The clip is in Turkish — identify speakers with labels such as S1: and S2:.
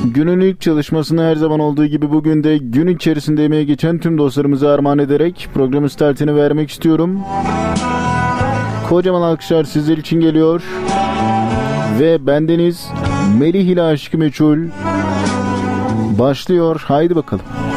S1: Günün ilk çalışmasını her zaman olduğu gibi bugün de gün içerisinde emeğe geçen tüm dostlarımıza armağan ederek programın startını vermek istiyorum. Kocaman alkışlar sizler için geliyor. Ve bendeniz Melih ile Aşk-ı Meçhul başlıyor. Haydi bakalım.